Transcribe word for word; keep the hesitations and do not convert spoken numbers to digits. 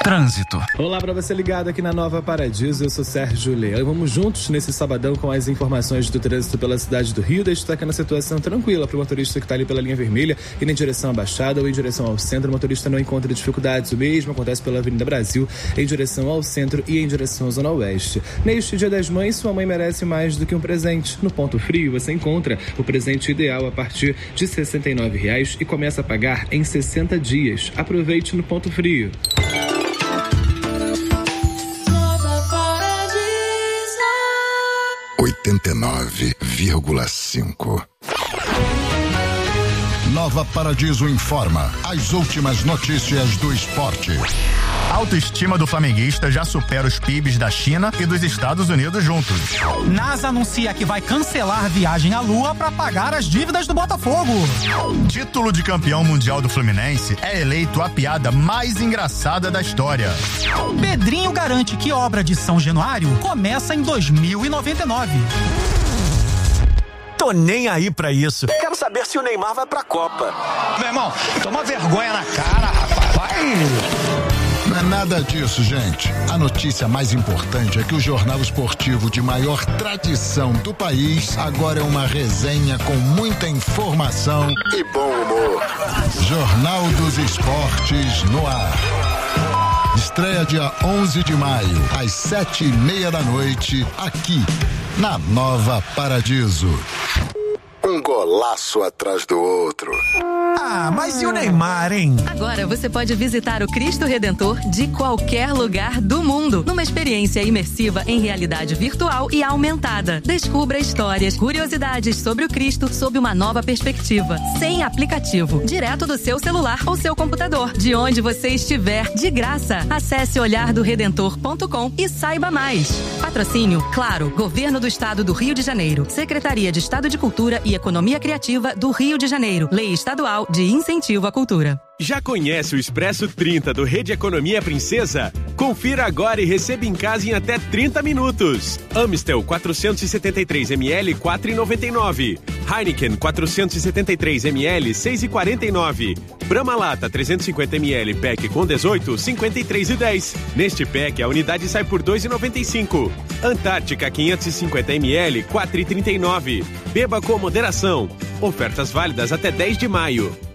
Trânsito. Olá para você ligado aqui na Nova Paradiso, eu sou Sérgio Leão. Vamos juntos nesse sabadão com as informações do trânsito pela cidade do Rio, destacando a situação tranquila para o motorista que está ali pela linha vermelha, indo em direção à Baixada ou em direção ao centro. O motorista não encontra dificuldades. O mesmo acontece pela Avenida Brasil, em direção ao centro e em direção à Zona Oeste. Neste Dia das Mães, sua mãe merece mais do que um presente. No Ponto Frio você encontra o presente ideal a partir de sessenta e nove reais e começa a pagar em sessenta dias. Aproveite no Ponto Frio. oitenta e nove vírgula cinco. Nova Paradiso informa as últimas notícias do esporte. A autoestima do flamenguista já supera os P I Bs da China e dos Estados Unidos juntos. NASA anuncia que vai cancelar viagem à Lua para pagar as dívidas do Botafogo. Título de campeão mundial do Fluminense é eleito a piada mais engraçada da história. Pedrinho garante que obra de São Januário começa em dois mil e noventa e nove. Tô nem aí pra isso. Quero saber se o Neymar vai pra Copa. Meu irmão, toma vergonha na cara, rapaz. Vai. Não é nada disso, gente. A notícia mais importante é que o jornal esportivo de maior tradição do país agora é uma resenha com muita informação e bom humor. Jornal dos Esportes no ar. Estreia dia onze de maio, às sete e meia da noite, aqui na Nova Paradiso. Um golaço atrás do outro. Ah, mas e o Neymar, hein? Agora você pode visitar o Cristo Redentor de qualquer lugar do mundo, numa experiência imersiva em realidade virtual e aumentada. Descubra histórias, curiosidades sobre o Cristo sob uma nova perspectiva, sem aplicativo, direto do seu celular ou seu computador, de onde você estiver, de graça. Acesse olhar do redentor ponto com e saiba mais. Patrocínio, claro, Governo do Estado do Rio de Janeiro, Secretaria de Estado de Cultura e Economia Criativa do Rio de Janeiro, Lei Estadual de Incentivo à Cultura. Já conhece o Expresso trinta do Rede Economia Princesa? Confira agora e receba em casa em até trinta minutos. Amstel quatrocentos e setenta e três mililitros, quatro reais e noventa e nove centavos. Heineken quatrocentos e setenta e três mililitros, seis reais e quarenta e nove centavos. Brahma Lata trezentos e cinquenta mililitros, pack com dezoito, cinquenta e três reais e dez centavos. Neste pack a unidade sai por dois reais e noventa e cinco centavos. Antártica quinhentos e cinquenta mililitros, quatro reais e trinta e nove centavos. Beba com moderação. Ofertas válidas até dez de maio.